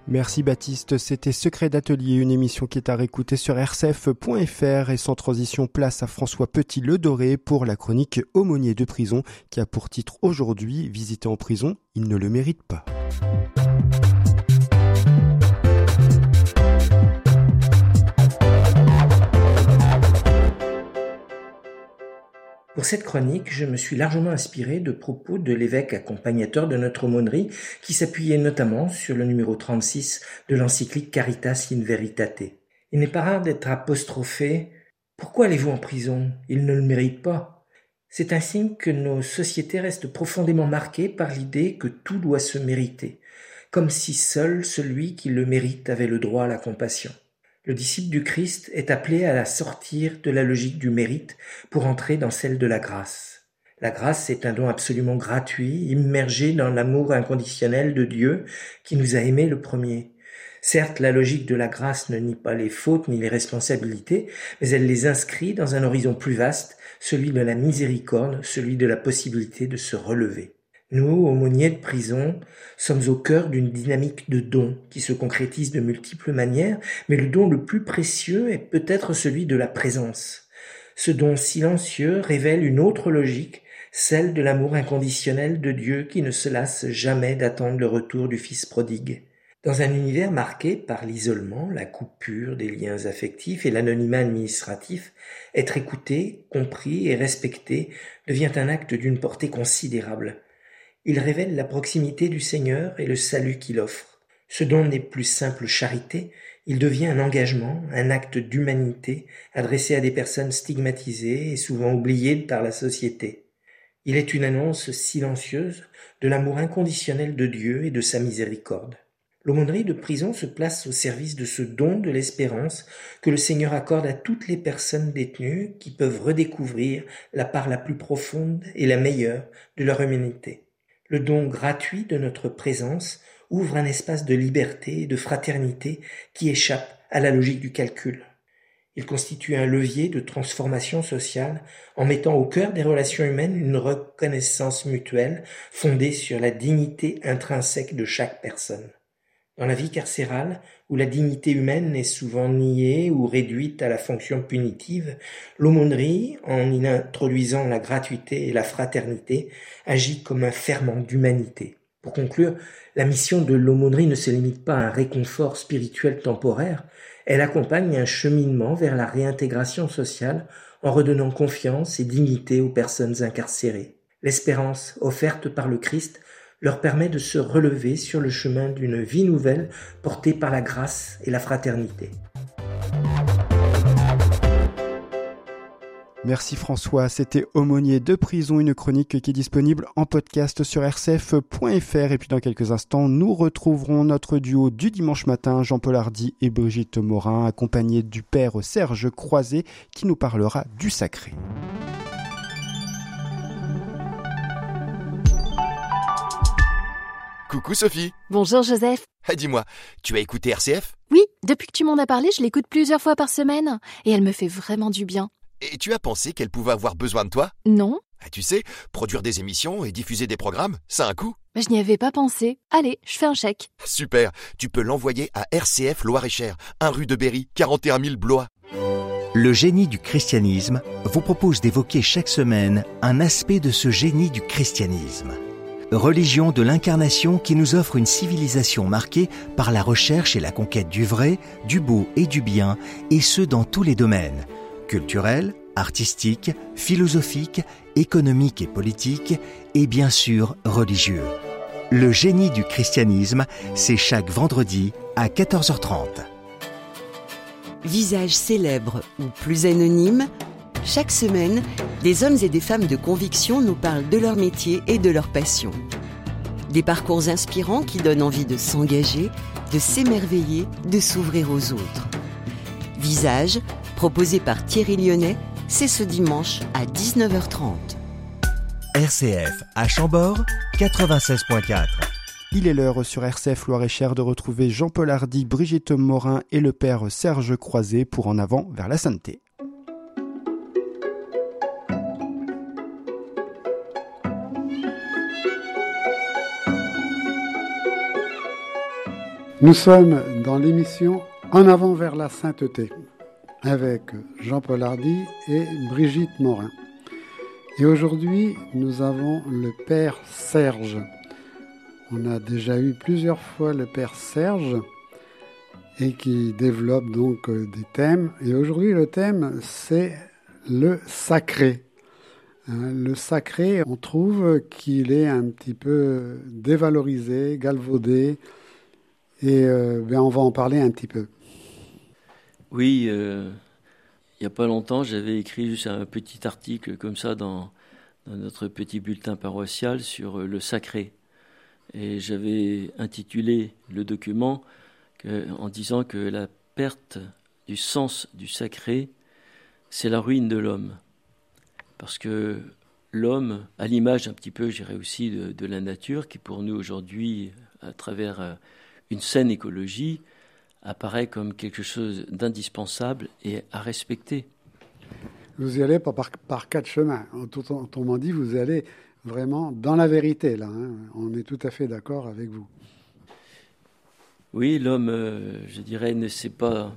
Merci Baptiste, c'était Secret d'Atelier, une émission qui est à réécouter sur rcf.fr et sans transition, place à François Petit-Le Doré pour la chronique Aumônier de prison qui a pour titre aujourd'hui « Visiter en prison, il ne le mérite pas ». Pour cette chronique, je me suis largement inspiré de propos de l'évêque accompagnateur de notre aumônerie qui s'appuyait notamment sur le numéro 36 de l'encyclique Caritas in Veritate. Il n'est pas rare d'être apostrophé « Pourquoi allez-vous en prison ? Il ne le mérite pas ». C'est un signe que nos sociétés restent profondément marquées par l'idée que tout doit se mériter, comme si seul celui qui le mérite avait le droit à la compassion. Le disciple du Christ est appelé à sortir de la logique du mérite pour entrer dans celle de la grâce. La grâce est un don absolument gratuit, immergé dans l'amour inconditionnel de Dieu qui nous a aimés le premier. Certes, la logique de la grâce ne nie pas les fautes ni les responsabilités, mais elle les inscrit dans un horizon plus vaste, celui de la miséricorde, celui de la possibilité de se relever. Nous, aumôniers de prison, sommes au cœur d'une dynamique de dons qui se concrétise de multiples manières, mais le don le plus précieux est peut-être celui de la présence. Ce don silencieux révèle une autre logique, celle de l'amour inconditionnel de Dieu qui ne se lasse jamais d'attendre le retour du Fils prodigue. Dans un univers marqué par l'isolement, la coupure des liens affectifs et l'anonymat administratif, être écouté, compris et respecté devient un acte d'une portée considérable. Il révèle la proximité du Seigneur et le salut qu'il offre. Ce don n'est plus simple charité, il devient un engagement, un acte d'humanité adressé à des personnes stigmatisées et souvent oubliées par la société. Il est une annonce silencieuse de l'amour inconditionnel de Dieu et de sa miséricorde. L'aumônerie de prison se place au service de ce don de l'espérance que le Seigneur accorde à toutes les personnes détenues qui peuvent redécouvrir la part la plus profonde et la meilleure de leur humanité. Le don gratuit de notre présence ouvre un espace de liberté et de fraternité qui échappe à la logique du calcul. Il constitue un levier de transformation sociale en mettant au cœur des relations humaines une reconnaissance mutuelle fondée sur la dignité intrinsèque de chaque personne. Dans la vie carcérale, où la dignité humaine est souvent niée ou réduite à la fonction punitive, l'aumônerie, en y introduisant la gratuité et la fraternité, agit comme un ferment d'humanité. Pour conclure, la mission de l'aumônerie ne se limite pas à un réconfort spirituel temporaire, elle accompagne un cheminement vers la réintégration sociale en redonnant confiance et dignité aux personnes incarcérées. L'espérance offerte par le Christ leur permet de se relever sur le chemin d'une vie nouvelle portée par la grâce et la fraternité. Merci François, c'était Aumônier de prison, une chronique qui est disponible en podcast sur rcf.fr. Et puis dans quelques instants, nous retrouverons notre duo du dimanche matin, Jean-Paul Hardy et Brigitte Morin, accompagnés du père Serge Croiset qui nous parlera du sacré. Coucou Sophie. Bonjour Joseph. Ah, dis-moi, tu as écouté RCF ? Oui, depuis que tu m'en as parlé, je l'écoute plusieurs fois par semaine. Et elle me fait vraiment du bien. Et tu as pensé qu'elle pouvait avoir besoin de toi ? Non. Ah, tu sais, produire des émissions et diffuser des programmes, ça a un coût. Mais je n'y avais pas pensé. Allez, je fais un chèque. Super, tu peux l'envoyer à RCF Loir-et-Cher, 1 rue de Berry, 41 000 Blois. Le génie du christianisme vous propose d'évoquer chaque semaine un aspect de ce génie du christianisme. Religion de l'incarnation qui nous offre une civilisation marquée par la recherche et la conquête du vrai, du beau et du bien, et ce dans tous les domaines, culturels, artistiques, philosophiques, économiques et politiques, et bien sûr religieux. Le génie du christianisme, c'est chaque vendredi à 14h30. Visages célèbres ou plus anonymes, chaque semaine, des hommes et des femmes de conviction nous parlent de leur métier et de leur passion. Des parcours inspirants qui donnent envie de s'engager, de s'émerveiller, de s'ouvrir aux autres. Visages, proposé par Thierry Lyonnais, c'est ce dimanche à 19h30. RCF à Chambord, 96.4. Il est l'heure sur RCF Loir-et-Cher de retrouver Jean-Paul Hardy, Brigitte Morin et le père Serge Croiset pour En avant vers la sainteté. Nous sommes dans l'émission En avant vers la sainteté avec Jean-Paul Hardy et Brigitte Morin. Et aujourd'hui, nous avons le Père Serge. On a déjà eu plusieurs fois le Père Serge et qui développe donc des thèmes. Et aujourd'hui, le thème, c'est le sacré. Le sacré, on trouve qu'il est un petit peu dévalorisé, galvaudé. Et on va en parler un petit peu. Oui, il n'y a pas longtemps, j'avais écrit juste un petit article comme ça dans notre petit bulletin paroissial sur le sacré. Et j'avais intitulé le document en disant que la perte du sens du sacré, c'est la ruine de l'homme. Parce que l'homme, à l'image un petit peu, je dirais aussi, de la nature, qui pour nous aujourd'hui, à travers une saine écologie, apparaît comme quelque chose d'indispensable et à respecter. Vous y allez pas par quatre chemins. Autrement dit, vous allez vraiment dans la vérité, là. On est tout à fait d'accord avec vous. Oui, l'homme, je dirais, ne sait pas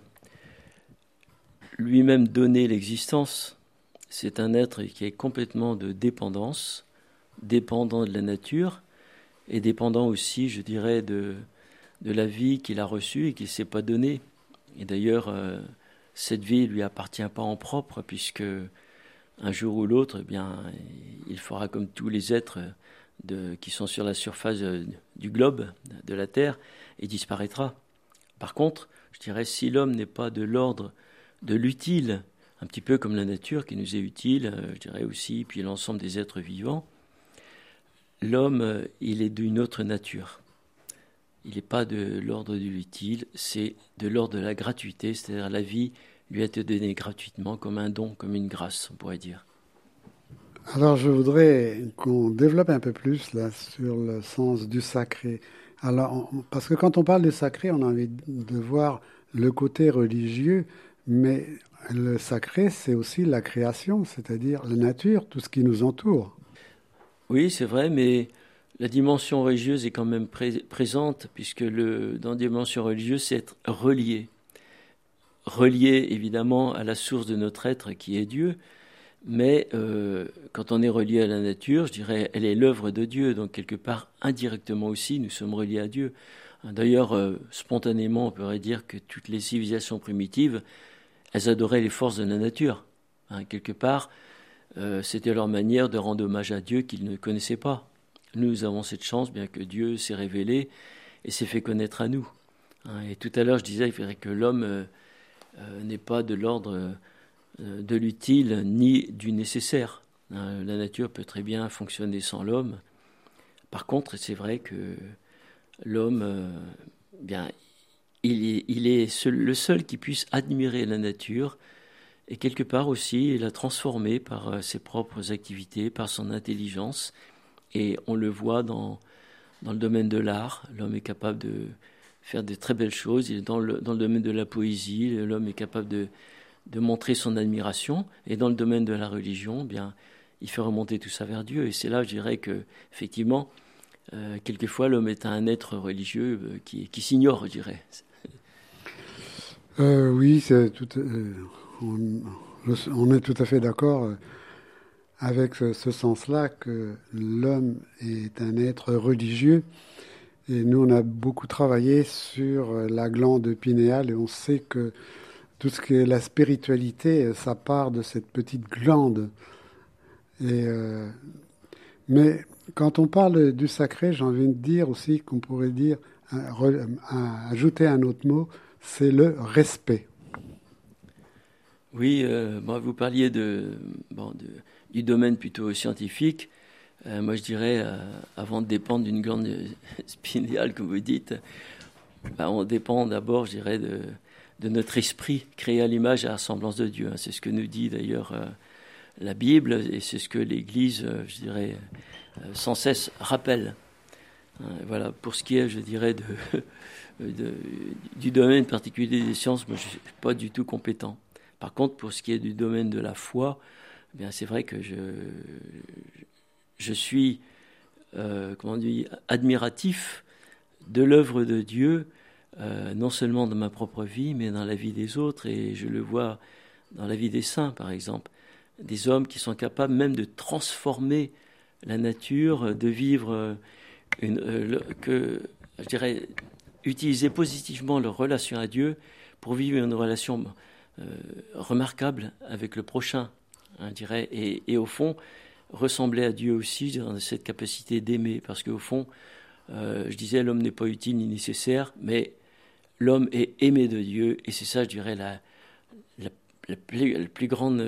lui-même donner l'existence. C'est un être qui est complètement de dépendance, dépendant de la nature et dépendant aussi, je dirais, de la vie qu'il a reçue et qu'il ne s'est pas donnée. Et d'ailleurs, cette vie ne lui appartient pas en propre, puisque un jour ou l'autre, eh bien, il fera comme tous les êtres qui sont sur la surface du globe, de la Terre, et disparaîtra. Par contre, je dirais, si l'homme n'est pas de l'ordre de l'utile, un petit peu comme la nature qui nous est utile, je dirais aussi, puis l'ensemble des êtres vivants, l'homme, il est d'une autre nature. Il n'est pas de l'ordre de l'utile, c'est de l'ordre de la gratuité, c'est-à-dire la vie lui a été donnée gratuitement comme un don, comme une grâce, on pourrait dire. Alors je voudrais qu'on développe un peu plus là sur le sens du sacré. Alors, parce que quand on parle du sacré, on a envie de voir le côté religieux, mais le sacré, c'est aussi la création, c'est-à-dire la nature, tout ce qui nous entoure. Oui, c'est vrai, mais la dimension religieuse est quand même présente, puisque dans la dimension religieuse, c'est être relié. Relié, évidemment, à la source de notre être, qui est Dieu, mais quand on est relié à la nature, je dirais, elle est l'œuvre de Dieu, donc quelque part, indirectement aussi, nous sommes reliés à Dieu. D'ailleurs, spontanément, on pourrait dire que toutes les civilisations primitives, elles adoraient les forces de la nature. Quelque part, c'était leur manière de rendre hommage à Dieu qu'ils ne connaissaient pas. Nous avons cette chance, bien que Dieu s'est révélé et s'est fait connaître à nous. Et tout à l'heure, je disais, il faudrait que l'homme n'est pas de l'ordre de l'utile ni du nécessaire. La nature peut très bien fonctionner sans l'homme. Par contre, c'est vrai que l'homme, il est le seul qui puisse admirer la nature et quelque part aussi la transformer par ses propres activités, par son intelligence. Et on le voit dans le domaine de l'art. L'homme est capable de faire de très belles choses. Dans le domaine de la poésie, l'homme est capable de montrer son admiration. Et dans le domaine de la religion, il fait remonter tout ça vers Dieu. Et c'est là, je dirais que effectivement, quelquefois, l'homme est un être religieux qui s'ignore, je dirais. Oui, on est tout à fait d'accord avec ce sens-là que l'homme est un être religieux. Et nous, on a beaucoup travaillé sur la glande pinéale et on sait que tout ce qui est la spiritualité, ça part de cette petite glande. Mais quand on parle du sacré, j'ai envie de dire aussi qu'on pourrait dire, ajouter un autre mot, c'est le respect. Oui, vous parliez du domaine plutôt scientifique. Moi, je dirais, avant de dépendre d'une glande pinéale, comme vous dites, on dépend d'abord, je dirais, de notre esprit créé à l'image et à la ressemblance de Dieu. C'est ce que nous dit d'ailleurs la Bible et c'est ce que l'Église, je dirais, sans cesse rappelle. Voilà, pour ce qui est, je dirais, du domaine particulier des sciences, moi, je ne suis pas du tout compétent. Par contre, pour ce qui est du domaine de la foi, c'est vrai que je suis admiratif de l'œuvre de Dieu non seulement dans ma propre vie, mais dans la vie des autres, et je le vois dans la vie des saints, par exemple. Des hommes qui sont capables même de transformer la nature, de vivre utiliser positivement leur relation à Dieu pour vivre une relation remarquable avec le prochain, je dirais, et au fond, ressembler à Dieu aussi dans cette capacité d'aimer, parce qu'au fond, je disais, l'homme n'est pas utile ni nécessaire, mais l'homme est aimé de Dieu, et c'est ça, je dirais, la plus grande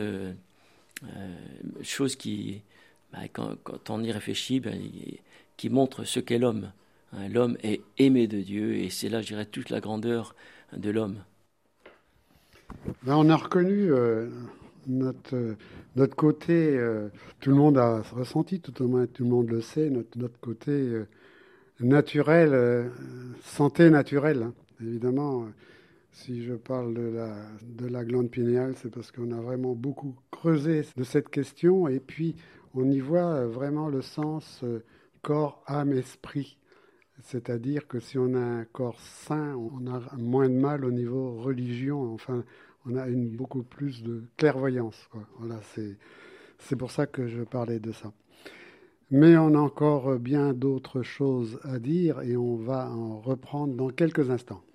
chose qui, quand on y réfléchit, qui montre ce qu'est l'homme. L'homme est aimé de Dieu, et c'est là, je dirais, toute la grandeur de l'homme. On a reconnu notre côté, tout le monde a ressenti, tout au moins tout le monde le sait, notre côté naturel, santé naturelle. Évidemment, si je parle de la glande pinéale, c'est parce qu'on a vraiment beaucoup creusé de cette question, et puis on y voit vraiment le sens corps, âme, esprit. C'est-à-dire que si on a un corps sain, on a moins de mal au niveau religion, enfin, on a beaucoup plus de clairvoyance, quoi. Voilà, c'est pour ça que je parlais de ça. Mais on a encore bien d'autres choses à dire et on va en reprendre dans quelques instants.